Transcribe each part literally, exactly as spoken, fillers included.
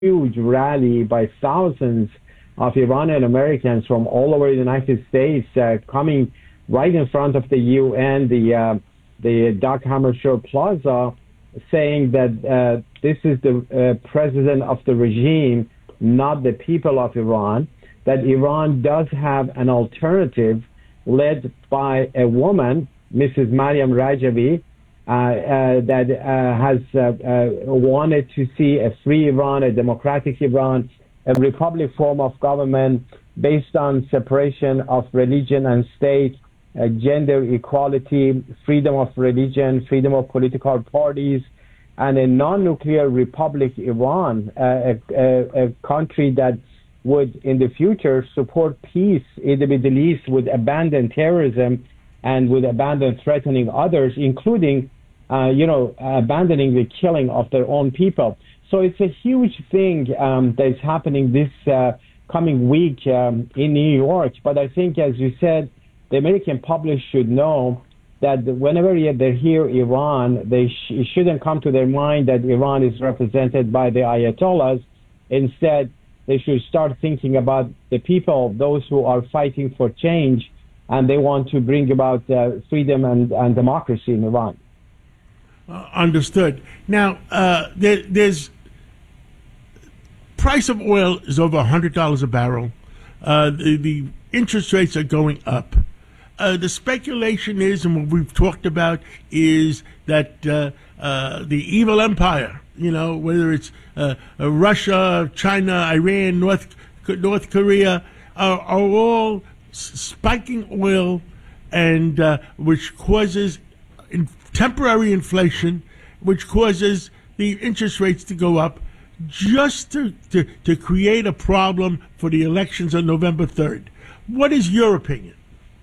huge rally by thousands of Iranian Americans from all over the United States uh, coming right in front of the U N, the uh, the Dag Hammarskjöld Plaza, saying that uh, this is the uh, president of the regime, not the people of Iran, that Iran does have an alternative led by a woman, Missus Mariam Rajavi, uh, uh, that uh, has uh, uh, wanted to see a free Iran, a democratic Iran, a republic form of government based on separation of religion and state, uh, gender equality, freedom of religion, freedom of political parties, and a non-nuclear republic Iran, uh, a, a, a country that would in the future support peace in the Middle East, would abandon terrorism and would abandon threatening others, including, uh, you know, abandoning the killing of their own people. So it's a huge thing um, that is happening this uh, coming week um, in New York. But I think, as you said, the American public should know that whenever they hear Iran, they sh- it shouldn't come to their mind that Iran is represented by the Ayatollahs. Instead, they should start thinking about the people, those who are fighting for change, and they want to bring about uh, freedom and, and democracy in Iran. Uh, understood. Now, uh, there, there's price of oil is over one hundred dollars a barrel. Uh, the, the interest rates are going up. Uh, the speculation is, and what we've talked about, is that uh, uh, the evil empire, you know, whether it's uh, uh, Russia, China, Iran, North North Korea, are, are all spiking oil, and uh, which causes in temporary inflation, which causes the interest rates to go up, just to, to, to create a problem for the elections on November third. What is your opinion?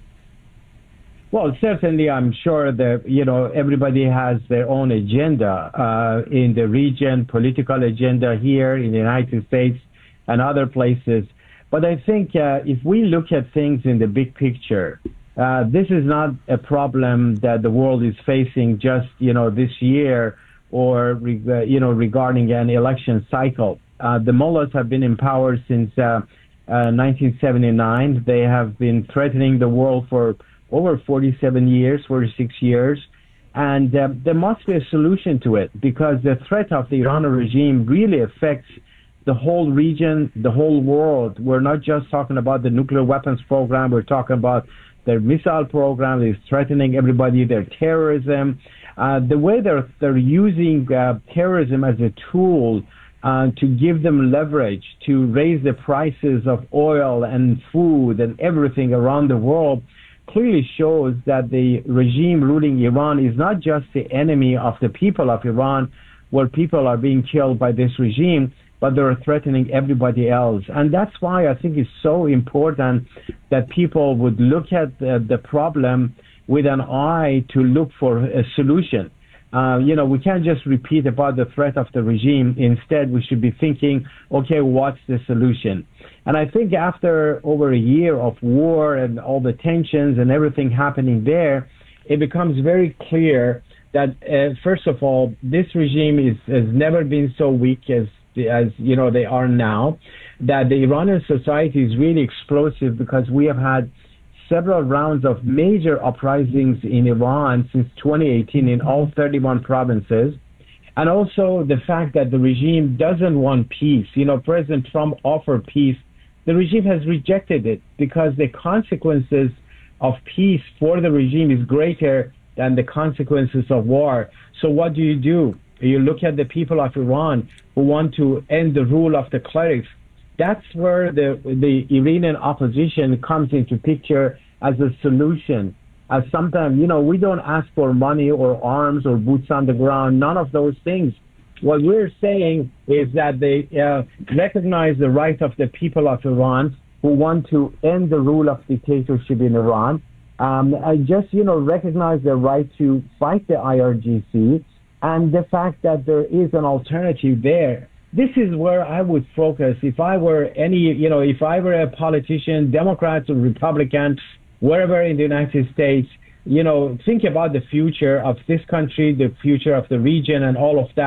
Well, certainly, I'm sure that, you know, everybody has their own agenda uh, in the region, political agenda here in the United States and other places. But I think uh, if we look at things in the big picture, uh, this is not a problem that the world is facing just, you know, this year or, reg- you know, regarding an election cycle. Uh, the mullahs have been in power since uh, uh, nineteen seventy-nine. They have been threatening the world for over forty-seven years, forty-six years, and uh, there must be a solution to it, because the threat of the Iranian regime really affects the whole region, the whole world. We're not just talking about the nuclear weapons program, we're talking about their missile program is threatening everybody, their terrorism, uh, the way they're, they're using uh, terrorism as a tool uh, to give them leverage, to raise the prices of oil and food and everything around the world, clearly shows that the regime ruling Iran is not just the enemy of the people of Iran, where people are being killed by this regime, but they're threatening everybody else. And that's why I think it's so important that people would look at the, the problem with an eye to look for a solution. Uh, you know, we can't just repeat about the threat of the regime. Instead, we should be thinking, okay, what's the solution? And I think after over a year of war and all the tensions and everything happening there, it becomes very clear that, uh, first of all, this regime is, has never been so weak as, as, you know, they are now, that the Iranian society is really explosive, because we have had several rounds of major uprisings in Iran since twenty eighteen in all thirty-one provinces. And also the fact that the regime doesn't want peace. You know, President Trump offered peace. The regime has rejected it, because the consequences of peace for the regime is greater than the consequences of war. So what do you do? You look at the people of Iran who want to end the rule of the clerics. That's where the, the Iranian opposition comes into picture as a solution. As sometimes, you know, we don't ask for money or arms or boots on the ground, none of those things. What we're saying is that they uh, recognize the right of the people of Iran who want to end the rule of dictatorship in Iran. Um, and just, you know, recognize the right to fight the I R G C, and the fact that there is an alternative there. This is where I would focus if I were any, you know, if I were a politician, Democrat or Republican, wherever in the United States, you know, think about the future of this country, the future of the region and all of that.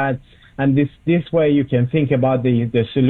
And this, this way you can think about the, the solution.